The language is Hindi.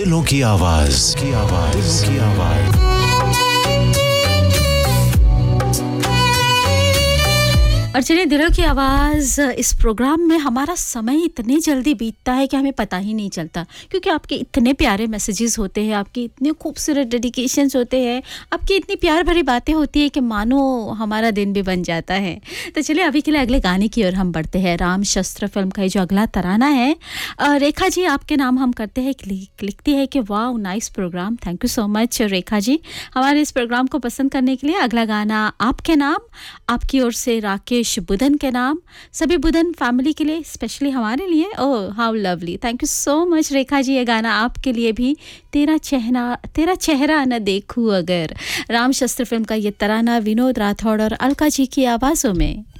दिलों की आवाज दिलों की आवाज। और चलिए दिलों की आवाज़ इस प्रोग्राम में हमारा समय इतने जल्दी बीतता है कि हमें पता ही नहीं चलता, क्योंकि आपके इतने प्यारे मैसेजेस होते हैं, आपकी इतने खूबसूरत डेडिकेशंस होते हैं, आपकी इतनी प्यार भरी बातें होती है कि मानो हमारा दिन भी बन जाता है। तो चलिए अभी के लिए अगले गाने की ओर हम बढ़ते हैं। राम शस्त्र फिल्म का ये जो अगला तराना है, रेखा जी आपके नाम हम करते हैं, लिखती है कि वाह nice program. Thank you so much Rekha ji हमारे इस प्रोग्राम को पसंद करने के लिए। अगला गाना आपके नाम, आपकी ओर से राकेश बुदन के नाम, सभी बुदन फैमिली के लिए, स्पेशली हमारे लिए। Oh how lovely, thank you so much Rekha ji. ये गाना आपके लिए भी, तेरा चेहरा न देखूं अगर। राम शस्त्र फिल्म का ये तराना विनोद राठौड़ और अलका जी की आवाज़ों में।